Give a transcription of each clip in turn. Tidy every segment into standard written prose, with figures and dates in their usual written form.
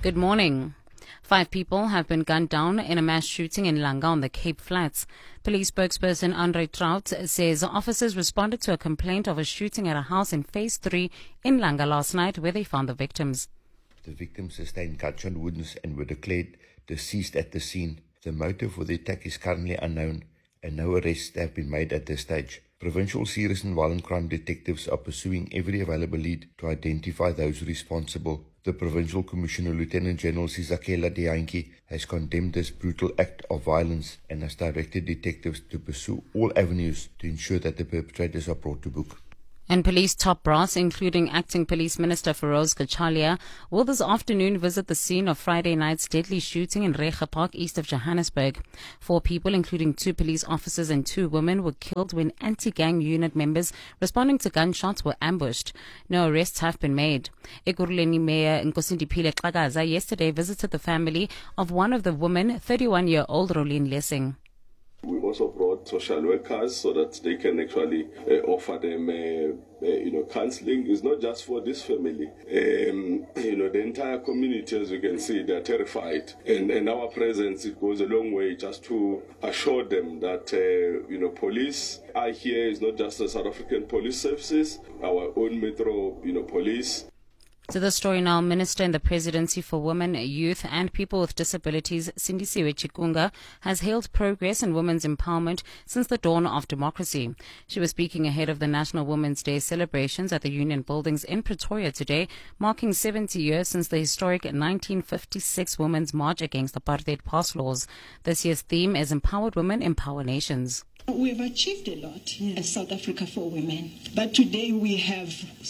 Good morning. 5 people have been gunned down in a mass shooting in Langa on the Cape Flats. Police spokesperson Andre Trout says officers responded to a complaint of a shooting at a house in Phase 3 in Langa last night where they found the victims. The victims sustained gunshot wounds and were declared deceased at the scene. The motive for the attack is currently unknown and no arrests have been made at this stage. Provincial Serious and Violent Crime Detectives are pursuing every available lead to identify those responsible. The Provincial Commissioner, Lieutenant General Sizakela Dianki, has condemned this brutal act of violence and has directed detectives to pursue all avenues to ensure that the perpetrators are brought to book. And police top brass, including Acting Police Minister Feroz Kachalia, will this afternoon visit the scene of Friday night's deadly shooting in Recha Park, east of Johannesburg. 4 people, including 2 police officers and 2 women, were killed when anti-gang unit members responding to gunshots were ambushed. No arrests have been made. Ekurhuleni Mayor Nkosindiphile Xhakaza yesterday visited the family of one of the women, 31-year-old Rolene Lessing. We also brought social workers so that they can actually offer them, counseling. It's not just for this family. The entire community, as you can see, they're terrified. And our presence, it goes a long way just to assure them that, police are here. It's not just the South African Police Services, our own Metro, police. To the story now, Minister in the Presidency for Women, Youth and People with Disabilities, Sindisiwe Chikunga, has hailed progress in women's empowerment since the dawn of democracy. She was speaking ahead of the National Women's Day celebrations at the Union Buildings in Pretoria today, marking 70 years since the historic 1956 Women's March against apartheid pass laws. This year's theme is Empowered Women, Empower Nations. We have achieved a lot as South Africa for women, but today we have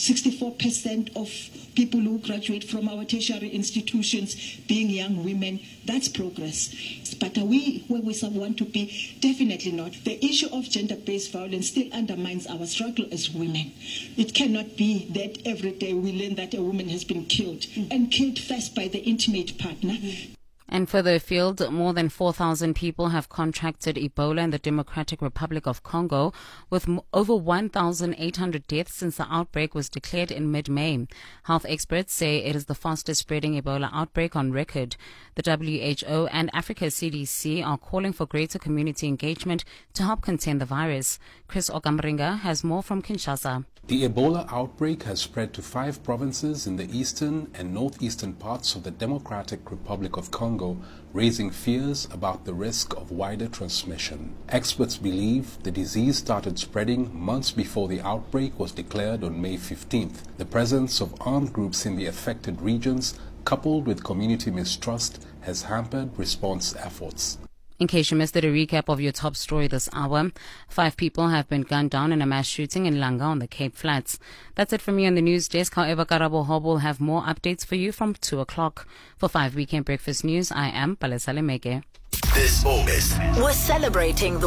64% of people who graduate from our tertiary institutions being young women. That's progress. But are we where we want to be? Definitely not. The issue of gender-based violence still undermines our struggle as women. It cannot be that every day we learn that a woman has been killed, and killed first by the intimate partner. And further afield, more than 4,000 people have contracted Ebola in the Democratic Republic of Congo, with over 1,800 deaths since the outbreak was declared in mid-May. Health experts say it is the fastest spreading Ebola outbreak on record. The WHO and Africa CDC are calling for greater community engagement to help contain the virus. Chris Okamringa has more from Kinshasa. The Ebola outbreak has spread to 5 provinces in the eastern and northeastern parts of the Democratic Republic of Congo, raising fears about the risk of wider transmission. Experts believe the disease started spreading months before the outbreak was declared on May 15th. The presence of armed groups in the affected regions, coupled with community mistrust, has hampered response efforts. In case you missed it, a recap of your top story this hour. 5 people have been gunned down in a mass shooting in Langa on the Cape Flats. That's it from me on the news desk. However, Karabo Hob will have more updates for you from 2 o'clock. For 5 Weekend Breakfast News, I am Palesa Lemeke. This August, we're celebrating the